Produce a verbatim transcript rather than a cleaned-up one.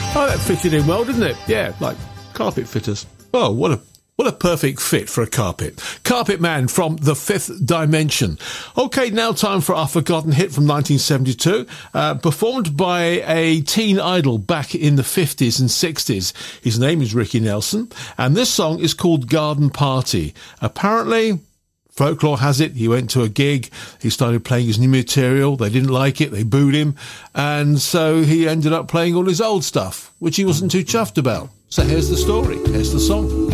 Oh, that fitted in well, didn't it? Yeah, like carpet fitters. Oh, what a what a perfect fit for a carpet. Carpet Man from The Fifth Dimension. Okay, now time for our forgotten hit from nineteen seventy-two, uh, performed by a teen idol back in the fifties and sixties. His name is Ricky Nelson, and this song is called Garden Party. Apparently, folklore has it, he went to a gig, he started playing his new material, they didn't like it, they booed him, and so he ended up playing all his old stuff, which he wasn't too chuffed about. So here's the story, here's the song.